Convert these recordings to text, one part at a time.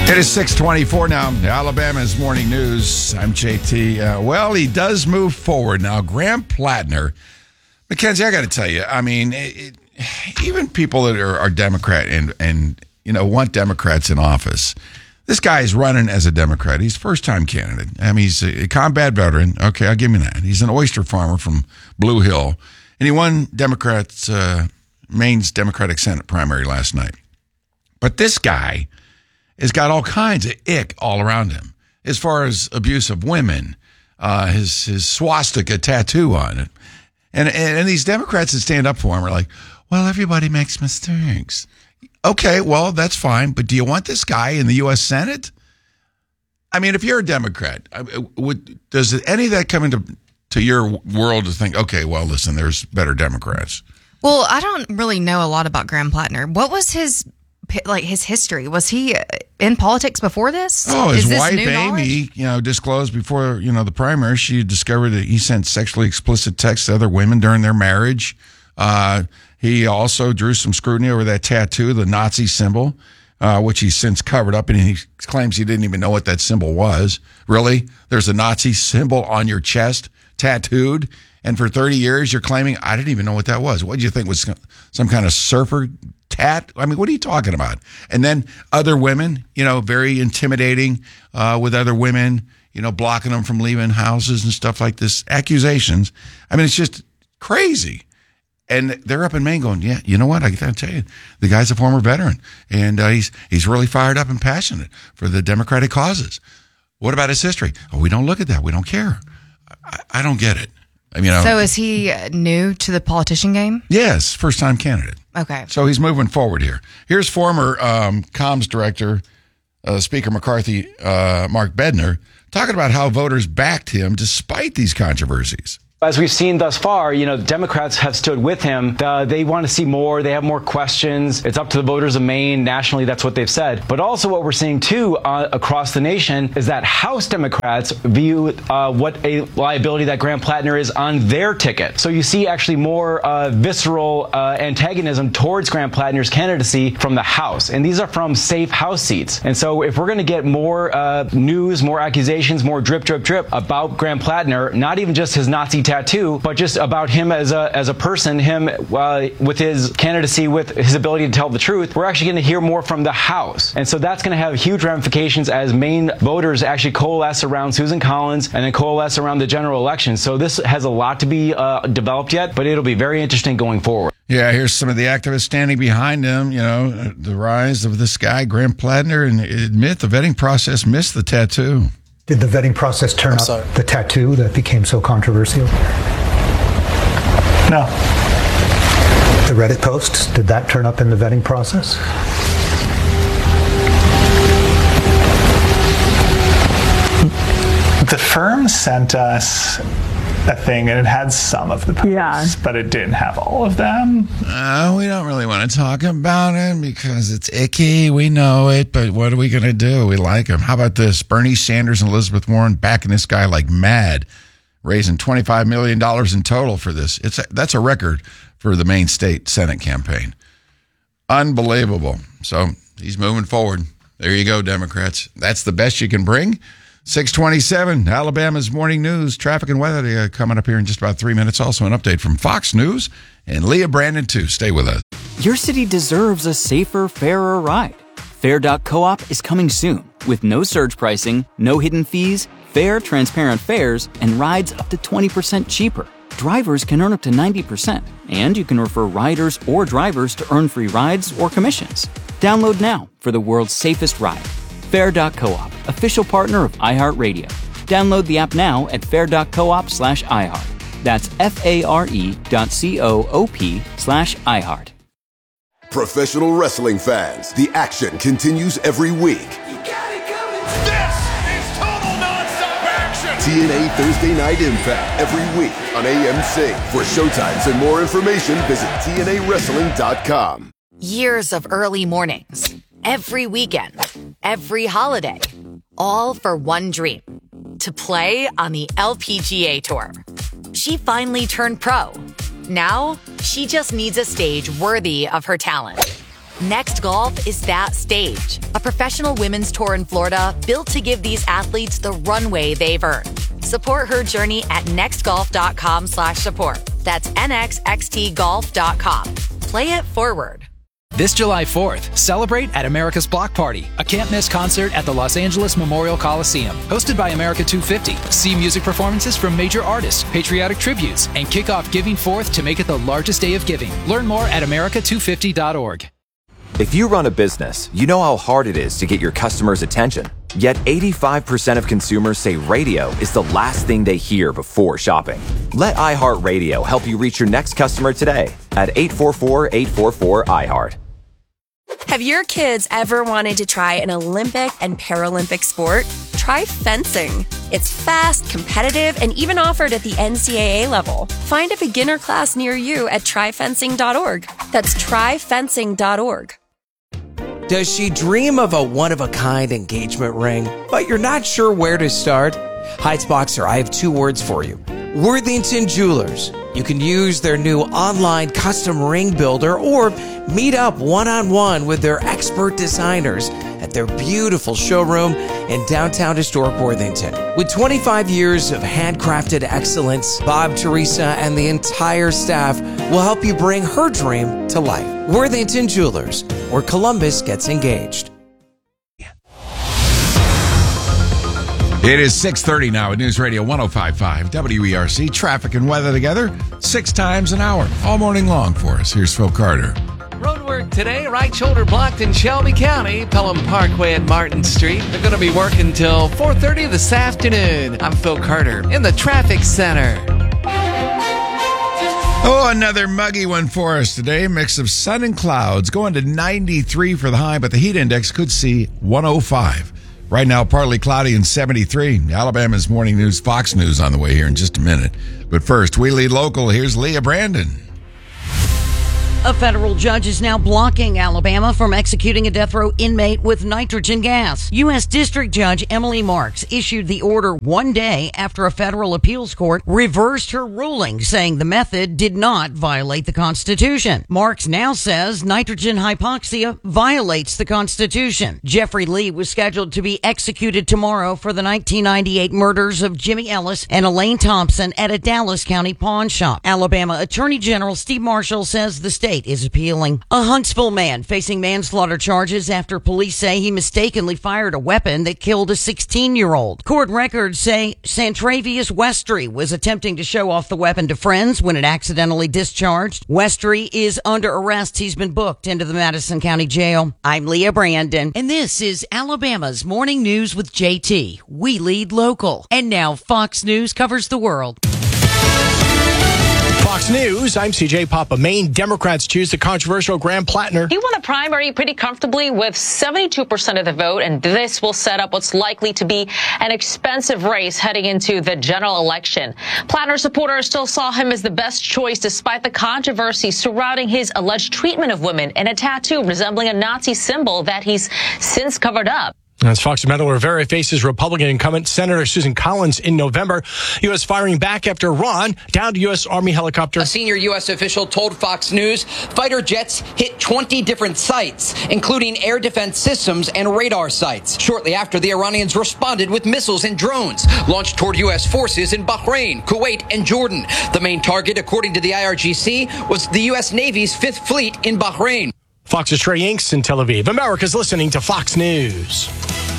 It is 6:24 now. Alabama's morning news. I'm JT. Well, he does move forward now. Graham Plattner, Mackenzie, I got to tell you, I mean, even people that are Democrat and want Democrats in office. This guy is running as a Democrat. He's a first-time candidate. I mean, he's a combat veteran. Okay, I'll give him that. He's an oyster farmer from Blue Hill, and he won Maine's Democratic Senate primary last night. But this guy has got all kinds of ick all around him as far as abuse of women, his swastika tattoo on it. And these Democrats that stand up for him are like, well, everybody makes mistakes. Okay, well, that's fine. But do you want this guy in the U.S. Senate? I mean, if you're a Democrat, does any of that come into your world to think, okay, well, listen, there's better Democrats? Well, I don't really know a lot about Graham Plattner. What was his history? Was he in politics before this? Oh, his wife, Amy, disclosed before, the primary, she discovered that he sent sexually explicit texts to other women during their marriage. He also drew some scrutiny over that tattoo, the Nazi symbol, which he's since covered up, and he claims he didn't even know what that symbol was. Really? There's a Nazi symbol on your chest, tattooed, and for 30 years you're claiming, I didn't even know what that was. What did you think was some kind of surfer tat? I mean, what are you talking about? And then other women, very intimidating with other women, blocking them from leaving houses and stuff like this. Accusations. I mean, it's just crazy. And they're up in Maine going, yeah, you know what? I got to tell you, the guy's a former veteran, and he's really fired up and passionate for the Democratic causes. What about his history? Oh, we don't look at that. We don't care. I don't get it. So is he new to the politician game? Yes, first-time candidate. Okay. So he's moving forward here. Here's former comms director, Speaker McCarthy, Mark Bednar, talking about how voters backed him despite these controversies. As we've seen thus far, Democrats have stood with him. They want to see more. They have more questions. It's up to the voters of Maine. Nationally, that's what they've said. But also what we're seeing, too, across the nation is that House Democrats view what a liability that Graham Plattner is on their ticket. So you see actually more visceral antagonism towards Graham Plattner's candidacy from the House. And these are from safe House seats. And so if we're going to get more news, more accusations, more drip, drip, drip about Graham Plattner, not even just his Nazi tattoo, but just about him as a person, him with his candidacy, with his ability to tell the truth, we're actually going to hear more from the House. And so that's going to have huge ramifications as Maine voters actually coalesce around Susan Collins and then coalesce around the general election. So this has a lot to be developed yet, but it'll be very interesting going forward. Yeah, here's some of the activists standing behind him, the rise of this guy, Graham Plattner, and admit the vetting process missed the tattoo. Did the vetting process turn up the tattoo that became so controversial? No. The Reddit posts, did that turn up in the vetting process? The firm sent us a thing, and it had some of the posts, but it didn't have all of them. We don't really want to talk about it because it's icky. We know it, but what are we going to do? We like him. How about this? Bernie Sanders and Elizabeth Warren backing this guy like mad, raising $25 million in total for this. That's a record for the Maine State Senate campaign. Unbelievable. So he's moving forward. There you go, Democrats. That's the best you can bring. 6:27, Alabama's morning news, traffic and weather coming up here in just about 3 minutes. Also an update from Fox News and Leah Brandon, too. Stay with us. Your city deserves a safer, fairer ride. Fair.coop is coming soon with no surge pricing, no hidden fees, fair, transparent fares, and rides up to 20% cheaper. Drivers can earn up to 90%, and you can refer riders or drivers to earn free rides or commissions. Download now for the world's safest ride. Fair.coop, official partner of iHeartRadio. Download the app now at fair.coop/iHeart. That's FARE.coop/iHeart. Professional wrestling fans, the action continues every week. This is total nonstop action! TNA Thursday Night Impact every week on AMC. For showtimes and more information, visit TNAWrestling.com. Years of early mornings, every weekend, every holiday, all for one dream, to play on the LPGA Tour. She finally turned pro. Now, she just needs a stage worthy of her talent. Next Golf is that stage. A professional women's tour in Florida built to give these athletes the runway they've earned. Support her journey at nextgolf.com/support. That's nxxtgolf.com. Play it forward. This July 4th, celebrate at America's Block Party, a can't-miss concert at the Los Angeles Memorial Coliseum. Hosted by America 250, see music performances from major artists, patriotic tributes, and kick off Giving Forth to make it the largest day of giving. Learn more at america250.org. If you run a business, you know how hard it is to get your customers' attention. Yet 85% of consumers say radio is the last thing they hear before shopping. Let iHeartRadio help you reach your next customer today at 844-844-iHeart. Have your kids ever wanted to try an Olympic and Paralympic sport? Try fencing. It's fast, competitive, and even offered at the NCAA level. Find a beginner class near you at tryfencing.org. That's tryfencing.org. Does she dream of a one-of-a-kind engagement ring, but you're not sure where to start? Heights Boxer, I have two words for you. Worthington Jewelers. You can use their new online custom ring builder or meet up one-on-one with their expert designers at their beautiful showroom in downtown historic Worthington. With 25 years of handcrafted excellence, Bob, Teresa, and the entire staff will help you bring her dream to life. Worthington Jewelers, where Columbus gets engaged. It is 6:30 now at News Radio 105.5 WERC. Traffic and weather together 6 times an hour, all morning long for us. Here's Phil Carter. Roadwork today, right shoulder blocked in Shelby County, Pelham Parkway and Martin Street. They're going to be working till 4:30 this afternoon. I'm Phil Carter in the traffic center. Oh, another muggy one for us today. Mix of sun and clouds, going to 93 for the high, but the heat index could see 105. Right now, partly cloudy and 73. Alabama's Morning News, Fox News on the way here in just a minute. But first, we lead local. Here's Leah Brandon. A federal judge is now blocking Alabama from executing a death row inmate with nitrogen gas. U.S. District Judge Emily Marks issued the order one day after a federal appeals court reversed her ruling, saying the method did not violate the Constitution. Marks now says nitrogen hypoxia violates the Constitution. Jeffrey Lee was scheduled to be executed tomorrow for the 1998 murders of Jimmy Ellis and Elaine Thompson at a Dallas County pawn shop. Alabama Attorney General Steve Marshall says the state is appealing. A Huntsville man facing manslaughter charges after police say he mistakenly fired a weapon that killed a 16-year-old. Court records say Santravius Westry was attempting to show off the weapon to friends when it accidentally discharged. Westry is under arrest. He's been booked into the Madison County Jail. I'm Leah Brandon, and this is Alabama's Morning News with JT. We lead local. And now Fox News covers the world. Fox News, I'm CJ Papa. Maine Democrats choose the controversial Graham Plattner. He won the primary pretty comfortably with 72% of the vote, and this will set up what's likely to be an expensive race heading into the general election. Plattner supporters still saw him as the best choice despite the controversy surrounding his alleged treatment of women and a tattoo resembling a Nazi symbol that he's since covered up. As Fox Meadow Rivera faces Republican incumbent Senator Susan Collins in November, U.S. firing back after Iran downed U.S. Army helicopter. A senior U.S. official told Fox News fighter jets hit 20 different sites, including air defense systems and radar sites. Shortly after, the Iranians responded with missiles and drones launched toward U.S. forces in Bahrain, Kuwait, and Jordan. The main target, according to the IRGC, was the U.S. Navy's 5th Fleet in Bahrain. Fox's Trey Inks in Tel Aviv. America's listening to Fox News.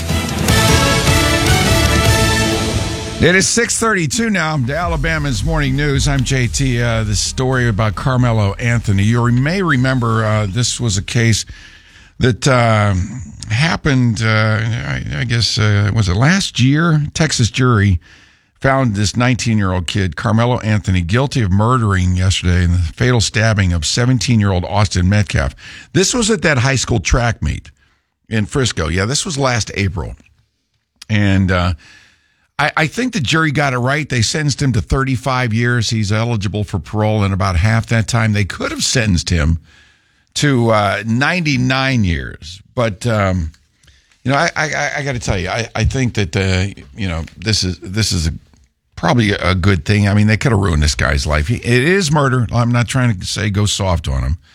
It is 6:32 now. Alabama's Morning News. I'm JT. This story about Carmelo Anthony. You may remember this was a case that happened, I guess, was it last year? Texas jury found this 19-year-old kid, Carmelo Anthony, guilty of murdering yesterday in the fatal stabbing of 17-year-old Austin Metcalf. This was at that high school track meet in Frisco. Yeah, this was last April. And I think the jury got it right. They sentenced him to 35 years. He's eligible for parole in about half that time. They could have sentenced him to 99 years. But, I got to tell you, I think that, this is probably a good thing. I mean, they could have ruined this guy's life. It is murder. I'm not trying to say go soft on him.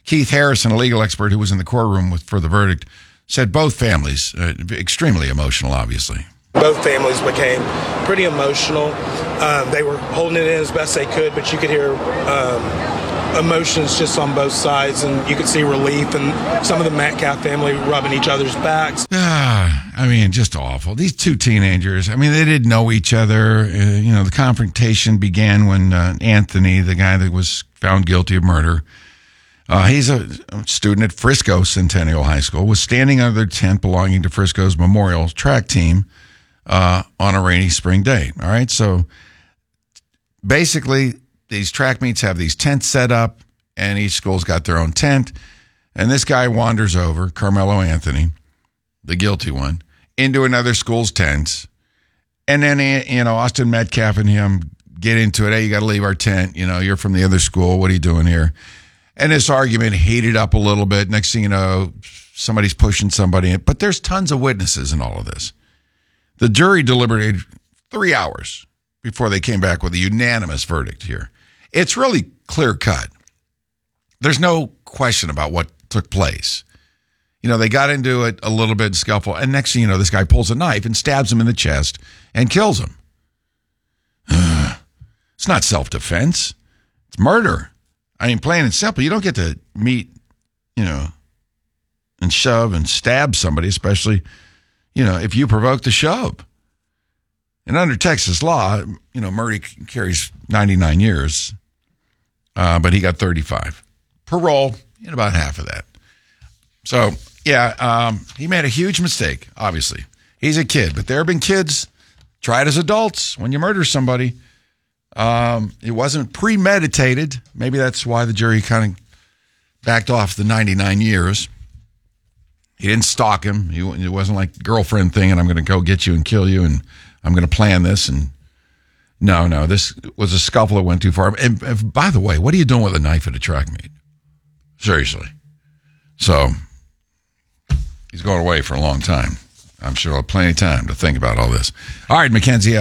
Keith Harrison, a legal expert who was in the courtroom for the verdict, said both families, extremely emotional, obviously. Both families became pretty emotional. They were holding it in as best they could, but you could hear emotions just on both sides, and you could see relief, and some of the Metcalf family rubbing each other's backs. I mean, just awful. These two teenagers, I mean, they didn't know each other. The confrontation began when Anthony, the guy that was found guilty of murder, he's a student at Frisco Centennial High School, was standing under their tent belonging to Frisco's Memorial track team on a rainy spring day. All right, so basically these track meets have these tents set up, and each school's got their own tent, and this guy wanders over, Carmelo Anthony, the guilty one, into another school's tent, and then, Austin Metcalf and him get into it. Hey, you got to leave our tent. You're from the other school. What are you doing here? And this argument heated up a little bit. Next thing you know, somebody's pushing somebody. But there's tons of witnesses in all of this. The jury deliberated 3 hours before they came back with a unanimous verdict here. It's really clear cut. There's no question about what took place. They got into it a little bit, scuffle, and next thing you know, this guy pulls a knife and stabs him in the chest and kills him. It's not self-defense. It's murder. I mean, plain and simple, you don't get to meet, and shove and stab somebody, especially, if you provoke the shove. And under Texas law, Murray carries 99 years, but he got 35. Parole, about half of that. So, he made a huge mistake, obviously. He's a kid, but there have been kids tried as adults when you murder somebody. It wasn't premeditated. Maybe that's why the jury kind of backed off the 99 years. He didn't stalk him. It wasn't like girlfriend thing, and I'm going to go get you and kill you, and I'm going to plan this. And no, this was a scuffle that went too far. And by the way, what are you doing with a knife at a track meet? Seriously. So he's going away for a long time. I'm sure he'll have plenty of time to think about all this. All right, Mackenzie,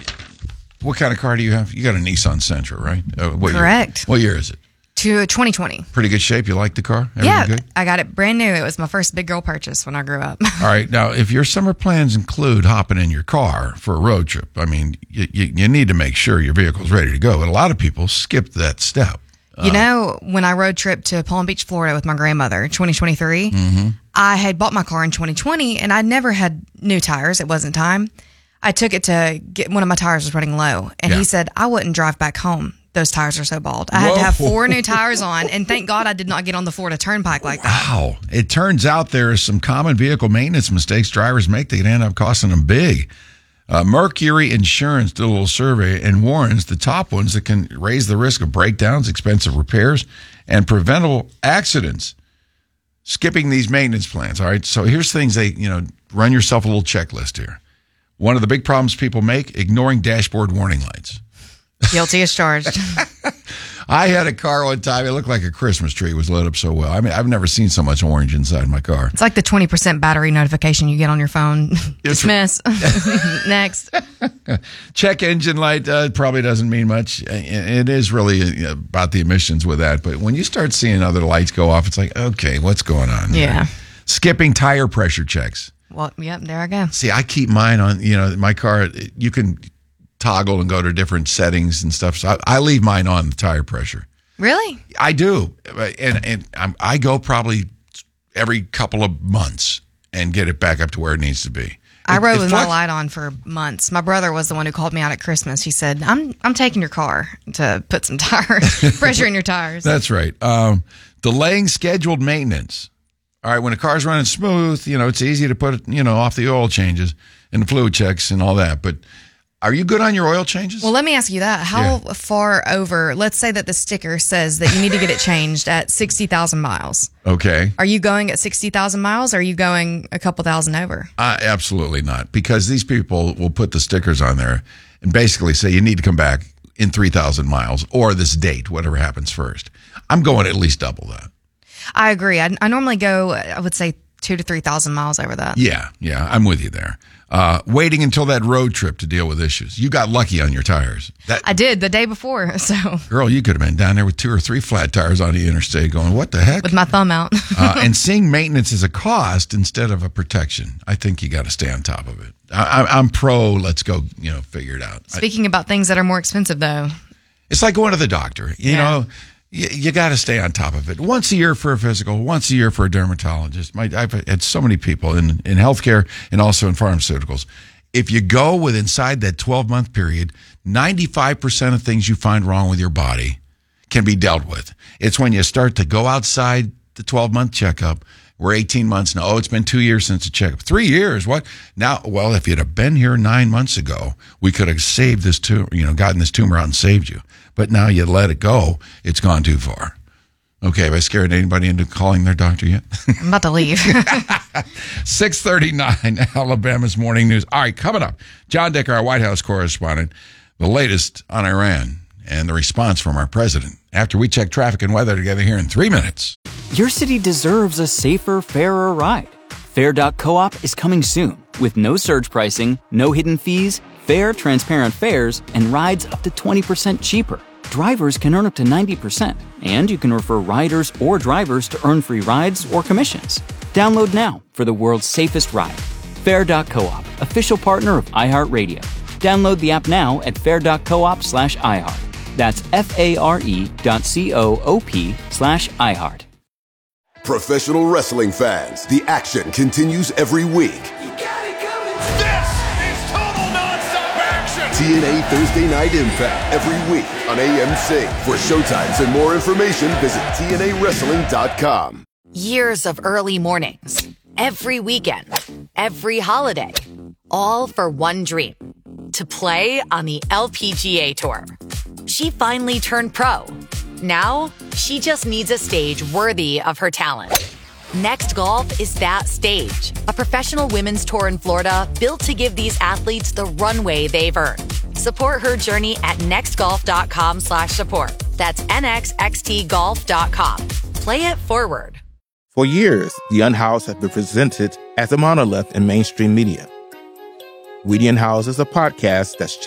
what kind of car do you have? You got a Nissan Sentra, right? Correct. What year is it? 2020. Pretty good shape. You like the car? Everything good? I got it brand new. It was my first big girl purchase when I grew up. All right. Now, if your summer plans include hopping in your car for a road trip, I mean, you need to make sure your vehicle's ready to go. And a lot of people skip that step. When I road trip to Palm Beach, Florida with my grandmother in 2023, I had bought my car in 2020 and I never had new tires. It wasn't time. I took it to get one of my tires was running low. And he said, I wouldn't drive back home. Those tires are so bald. I had to have 4 new tires on. And thank God I did not get on the Florida Turnpike like that. Wow. It turns out there are some common vehicle maintenance mistakes drivers make that end up costing them big. Mercury Insurance did a little survey and warns the top ones that can raise the risk of breakdowns, expensive repairs, and preventable accidents. Skipping these maintenance plans. All right. So here's things run yourself a little checklist here. One of the big problems people make, ignoring dashboard warning lights. Guilty as charged. I had a car one time. It looked like a Christmas tree. It was lit up so well. I mean, I've never seen so much orange inside my car. It's like the 20% battery notification you get on your phone. Dismiss. Next. Check engine light probably doesn't mean much. It is really about the emissions with that. But when you start seeing other lights go off, it's like, okay, what's going on? Yeah. Skipping tire pressure checks. Well, yep, there I go. See, I keep mine on, my car, you can toggle and go to different settings and stuff. So I leave mine on, the tire pressure. Really? I do. And I go probably every couple of months and get it back up to where it needs to be. I rode with my light on for months. My brother was the one who called me out at Christmas. He said, I'm taking your car to put some tire pressure in your tires. That's right. Delaying scheduled maintenance. All right, when a car's running smooth, it's easy to put it, off the oil changes and the fluid checks and all that. But are you good on your oil changes? Well, let me ask you that. How far over, let's say that the sticker says that you need to get it changed at 60,000 miles. Okay. Are you going at 60,000 miles or are you going a couple thousand over? Absolutely not, because these people will put the stickers on there and basically say you need to come back in 3,000 miles or this date, whatever happens first. I'm going at least double that. I agree. I normally go, I would say 2,000 to 3,000 miles over that. Yeah, I'm with you there. Waiting until that road trip to deal with issues. You got lucky on your tires. I did the day before. So, girl, you could have been down there with 2 or 3 flat tires on the interstate going, what the heck? With my thumb out. And seeing maintenance as a cost instead of a protection. I think you got to stay on top of it. I'm pro, let's go, figure it out. Speaking about things that are more expensive, though. It's like going to the doctor. You know, you got to stay on top of it. Once a year for a physical, once a year for a dermatologist. I've had so many people in healthcare and also in pharmaceuticals. If you go inside that 12-month period, 95% of things you find wrong with your body can be dealt with. It's when you start to go outside the 12-month checkup. We're 18 months now. Oh, it's been 2 years since the checkup. 3 years? What? Now, well, if you'd have been here 9 months ago, we could have saved this tumor, gotten this tumor out and saved you. But now you let it go, it's gone too far. Okay, have I scared anybody into calling their doctor yet? I'm about to leave. 6:39, Alabama's Morning News. All right, coming up, John Decker, our White House correspondent, the latest on Iran and the response from our president after we check traffic and weather together here in 3 minutes. Your city deserves a safer, fairer ride. Fair.coop is coming soon with no surge pricing, no hidden fees, fair, transparent fares, and rides up to 20% cheaper. Drivers can earn up to 90%, and you can refer riders or drivers to earn free rides or commissions. Download now for the world's safest ride. Fair.coop, official partner of iHeartRadio. Download the app now at fair.coop/iHeart. That's FARE.coop/iHeart. Professional wrestling fans, the action continues every week. This is total nonstop action. TNA Thursday Night Impact every week on AMC. For showtimes and more information, visit TNAWrestling.com. Years of early mornings, every weekend, every holiday, all for one dream, to play on the LPGA Tour. She finally turned pro. Now, she just needs a stage worthy of her talent. Next Golf is that stage. A professional women's tour in Florida built to give these athletes the runway they've earned. Support her journey at nextgolf.com/support. That's nxxtgolf.com. Play it forward. For years, The Unhoused has been presented as a monolith in mainstream media. We the Unhoused is a podcast that's